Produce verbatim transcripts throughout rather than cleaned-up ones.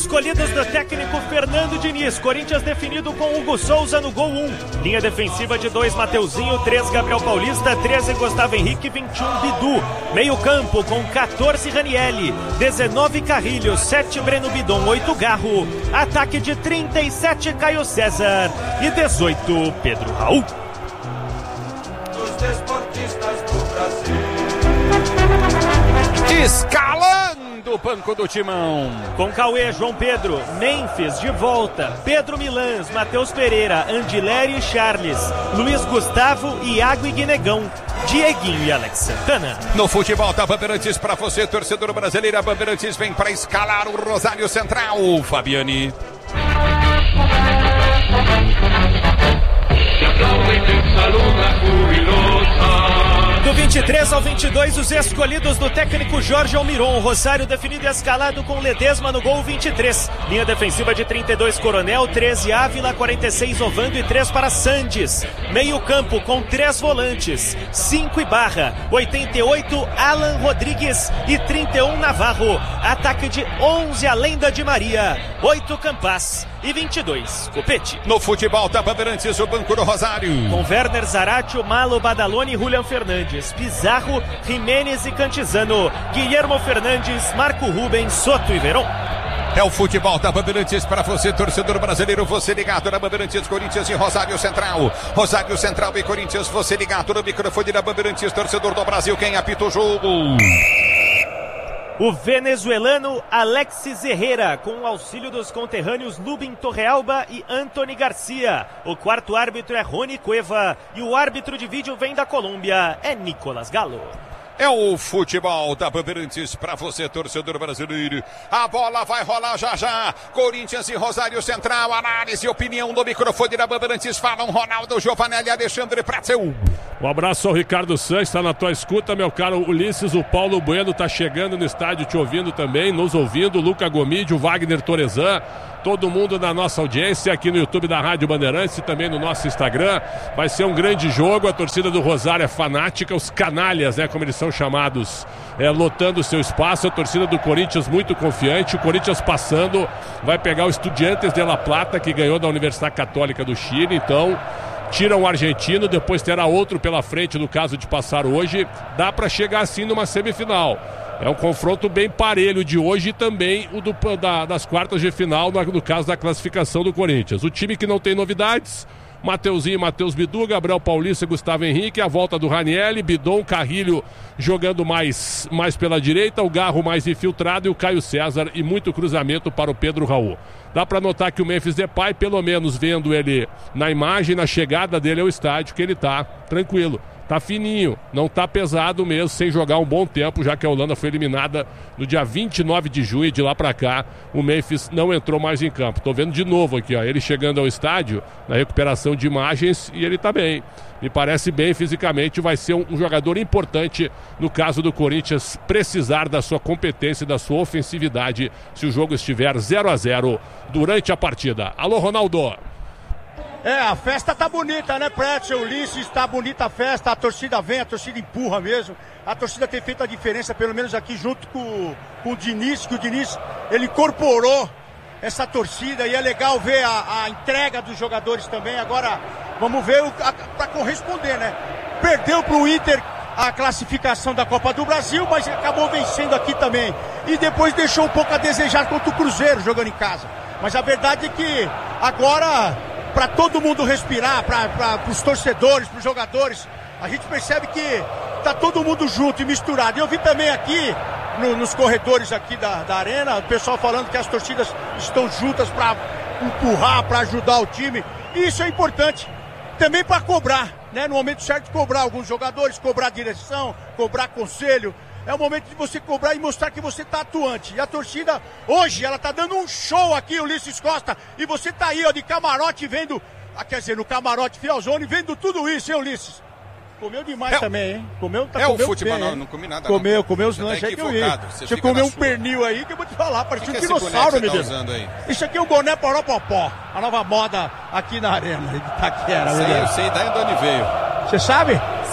escolhidos do técnico Fernando Diniz. Corinthians definido com Hugo Souza no gol um. Linha defensiva de dois, Mateuzinho, três, Gabriel Paulista, treze, Gustavo Henrique, vinte e um, Bidu. Meio campo com catorze, Ranielli, dezenove, Carrilho, sete, Breno Bidon, oito, Garro. Ataque de trinta e sete, Caio César e dezoito, Pedro Raul. Os desportistas do Brasil. Escalando o banco do Timão. Com Cauê, João Pedro, Memphis de volta, Pedro Milans, Matheus Pereira, Andilério e Charles, Luiz Gustavo, Iago e Guinegão, Dieguinho e Alex Santana. No futebol da Bandeirantes, para você, torcedor brasileiro, a Bandeirantes vem para escalar o Rosário Central. Fabiani. Do vinte e três ao vinte e dois, os escolhidos do técnico Jorge Almiron. Rosário definido e escalado com Ledesma no gol vinte e três. Linha defensiva de trinta e dois, Coronel, treze, Ávila, quarenta e seis, Ovando e três para Sandes. Meio campo com três volantes, cinco Ibarra, oitenta e oito, Alan Rodrigues e trinta e um, Navarro. Ataque de onze, além da Di Maria, oito, Campas e vinte e dois, Copete. No futebol da Bandeirantes, o banco do Rosário. Com Werner Zaratio, Malo, Badaloni e Julian Fernandes, Pizarro, Jimenez e Cantizano, Guilhermo Fernandes, Marco Rubens, Soto e Verón. É o futebol da Bandeirantes para você, torcedor brasileiro, você ligado na Bandeirantes, Corinthians e Rosário Central. Rosário Central e Corinthians, você ligado no microfone da Bandeirantes, torcedor do Brasil, quem apita o jogo? O venezuelano Alexis Herrera, com o auxílio dos conterrâneos Lubin Torrealba e Anthony Garcia. O quarto árbitro é Rony Cueva e o árbitro de vídeo vem da Colômbia, é Nicolas Galo. É o futebol da Bandeirantes para você, torcedor brasileiro. A bola vai rolar já já. Corinthians e Rosário Central. Análise e opinião no microfone da Bandeirantes. Falam Ronaldo, Giovanelli e Alexandre Prazel. Um abraço ao Ricardo Sanches, está na tua escuta, meu caro Ulisses. O Paulo Bueno está chegando no estádio te ouvindo também, nos ouvindo. Luca Gomide, o Wagner Torezan. Todo mundo na nossa audiência aqui no YouTube da Rádio Bandeirantes e também no nosso Instagram. Vai ser um grande jogo, a torcida do Rosário é fanática, os canalhas, né, como eles são chamados, é, lotando o seu espaço. A torcida do Corinthians muito confiante, o Corinthians passando, vai pegar o Estudiantes de La Plata, que ganhou da Universidade Católica do Chile, então tira um argentino, depois terá outro pela frente no caso de passar hoje. Dá para chegar assim numa semifinal. É um confronto bem parelho de hoje e também o do, da, das quartas de final, no, no caso da classificação do Corinthians. O time que não tem novidades, Mateuzinho, Matheus Bidu, Gabriel Paulista, Gustavo Henrique, a volta do Ranielli, Bidon, Carrilho jogando mais, mais pela direita, o Garro mais infiltrado e o Caio César e muito cruzamento para o Pedro Raul. Dá para notar que o Memphis Depay, pelo menos vendo ele na imagem, na chegada dele ao estádio, que ele tá tranquilo. Tá fininho, não tá pesado mesmo, sem jogar um bom tempo, já que a Holanda foi eliminada no dia vinte e nove de junho, e de lá pra cá o Memphis não entrou mais em campo. Tô vendo de novo aqui, ó, ele chegando ao estádio, na recuperação de imagens, e ele tá bem. Me parece bem fisicamente, vai ser um, um jogador importante no caso do Corinthians precisar da sua competência e da sua ofensividade se o jogo estiver zero a zero durante a partida. Alô, Ronaldo. É, a festa tá bonita, né, Pretzel, Ulisses, tá bonita a festa, a torcida vem, a torcida empurra mesmo, a torcida tem feito a diferença, pelo menos aqui junto com, com o Diniz, que o Diniz, ele incorporou essa torcida e é legal ver a, a entrega dos jogadores também. Agora, vamos ver para corresponder, né, perdeu pro Inter a classificação da Copa do Brasil, mas acabou vencendo aqui também, e depois deixou um pouco a desejar contra o Cruzeiro jogando em casa, mas a verdade é que agora, para todo mundo respirar, para os torcedores, para os jogadores, a gente percebe que tá todo mundo junto e misturado. E eu vi também aqui, no, nos corredores aqui da, da arena, o pessoal falando que as torcidas estão juntas para empurrar, para ajudar o time. E isso é importante também para cobrar, né? No momento certo, cobrar alguns jogadores, cobrar direção, cobrar conselho. É o momento de você cobrar e mostrar que você tá atuante. E a torcida, hoje, ela tá dando um show aqui, Ulisses Costa. E você tá aí, ó, de camarote vendo, ah, quer dizer, no camarote Fielzone, vendo tudo isso, hein, Ulisses? Comeu demais é, também, hein? Comeu, tá, é comeu o futebol, bem, não, não comi nada. Comeu, não. comeu os você lanches tá aí que eu vi. Você, você comeu um pernil aí que eu vou te falar, parecia um dinossauro, meu Deus. Isso aqui é o boné Poropopó, a nova moda aqui na arena de Itaquera. Sei, eu sei, daí onde veio. Você sabe?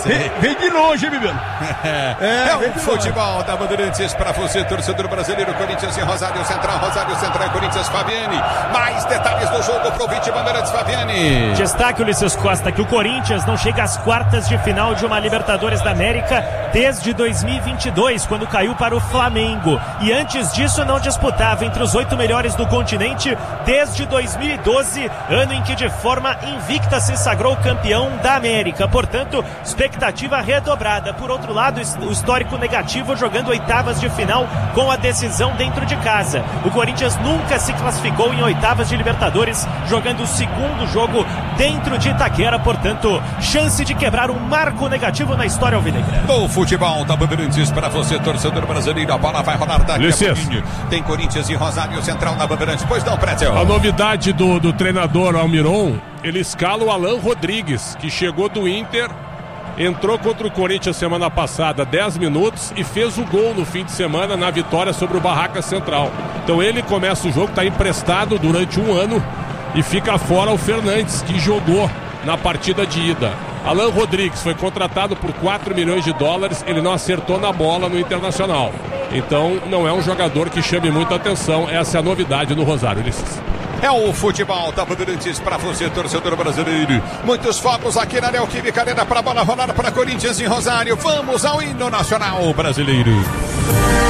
Vem, vem de longe, Bibiano. É, é, é o futebol da Bandeirantes para você, torcedor brasileiro. Corinthians e Rosário Central, Rosário Central, Corinthians, Fabiane. Mais detalhes do jogo pro Vite Bandeirantes, Fabiane. Destaque, Ulisses Costa, que o Corinthians não chega às quartas de final de uma Libertadores da América desde dois mil e vinte e dois, quando caiu para o Flamengo. E antes disso não disputava entre os oito melhores do continente desde dois mil e doze, ano em que de forma invicta se sagrou campeão da América. Portanto, expectativa redobrada. Por outro lado, o histórico negativo jogando oitavas de final com a decisão dentro de casa. O Corinthians nunca se classificou em oitavas de Libertadores jogando o segundo jogo dentro de Itaquera. Portanto, chance de quebrar um marco negativo na história alvinegra. O futebol da Bandeirantes para você, torcedor brasileiro. A bola vai rolar daqui a pouquinho. Tem Corinthians e Rosário Central na Bandeirantes. Pois não, Pretzel? A novidade do, do treinador Almiron, ele escala o Alan Rodrigues, que chegou do Inter, entrou contra o Corinthians semana passada, dez minutos, e fez o gol no fim de semana na vitória sobre o Barraca Central. Então ele começa o jogo, está emprestado durante um ano, e fica fora o Fernandes, que jogou na partida de ida. Alan Rodrigues foi contratado por quatro milhões de dólares, ele não acertou na bola no Internacional. Então não é um jogador que chame muita atenção, essa é a novidade no Rosário, Ulisses. É o futebol da Bandeirantes para você, torcedor brasileiro. Muitos focos aqui na Neoquímica Arena para a bola rolar para Corinthians e Rosário. Vamos ao hino nacional brasileiro.